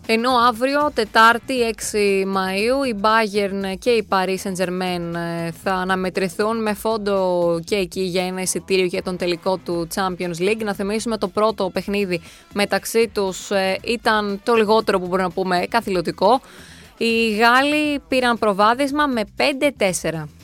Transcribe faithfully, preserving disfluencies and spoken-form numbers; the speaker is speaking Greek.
Ενώ αύριο, Τετάρτη έξι Μαΐου, η Bayern και η Paris Saint-Germain θα αναμετρηθούν με φόντο και εκεί για ένα εισιτήριο για τον τελικό του Champions League. Να θυμίσουμε, το πρώτο παιχνίδι μεταξύ τους ήταν το λιγότερο που μπορούμε να πούμε καθηλωτικό. Οι Γάλλοι πήραν προβάδισμα με πέντε τέσσερα.